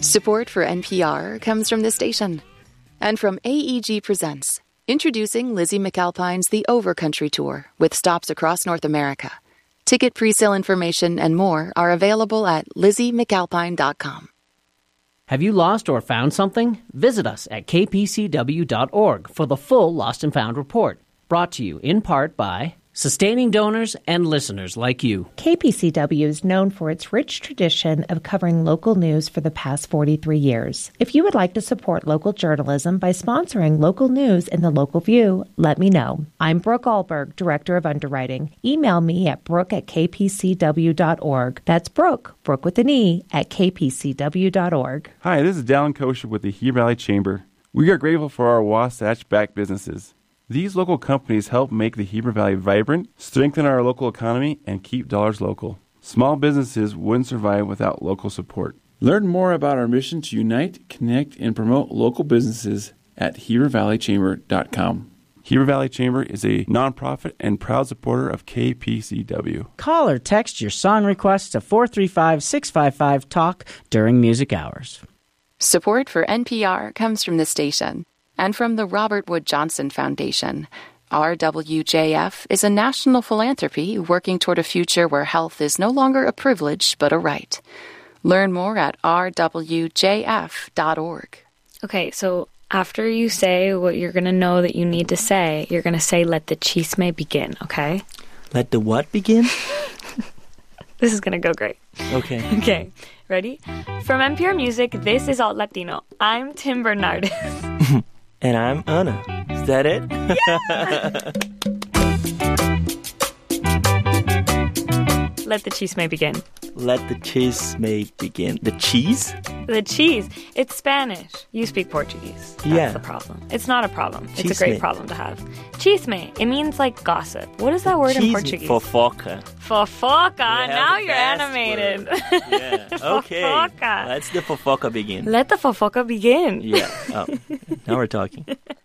Support for NPR comes from this station and from AEG Presents, introducing Lizzie McAlpine's The Overcountry Tour with stops across North America. Ticket pre-sale information and more are available at lizziemcalpine.com. Have you lost or found something? Visit us at kpcw.org for the full Lost and Found report, brought to you in part by sustaining donors and listeners like you. KPCW is known for its rich tradition of covering local news for the past 43 years. If you would like to support local journalism by sponsoring local news in the local view, let me know. I'm Brooke Ahlberg, Director of Underwriting. Email me at brooke@kpcw.org. That's Brooke with an E, at kpcw.org. Hi, this is Dallin Kosher with the Heber Valley Chamber. We are grateful for our Wasatch-backed businesses. These local companies help make the Heber Valley vibrant, strengthen our local economy, and keep dollars local. Small businesses wouldn't survive without local support. Learn more about our mission to unite, connect, and promote local businesses at HeberValleyChamber.com. Heber Valley Chamber is a nonprofit and proud supporter of KPCW. Call or text your song requests to 435-655-TALK during music hours. Support for NPR comes from this station and from the Robert Wood Johnson Foundation. RWJF is a national philanthropy working toward a future where health is no longer a privilege but a right. Learn more at rwjf.org. Okay, so after you say what you're going to know that you need to say, you're going to say, let the chisme begin, okay? Let the what begin? This is going to go great. Okay. Okay, ready? From NPR Music, this is Alt Latino. I'm Tim Bernardis. And I'm Anna. Is that it? Yeah! Let the chisme begin. Let the chisme begin. The cheese? The cheese. It's Spanish. You speak Portuguese. That's the problem. It's not a problem. It's a great problem to have. Chisme. It means like gossip. What is that word in Portuguese? Fofoca. Fofoca. Now you're animated. Yeah. Okay. Fofoca. Let's the fofoca begin. Let the fofoca begin. Yeah. Oh. Now we're talking.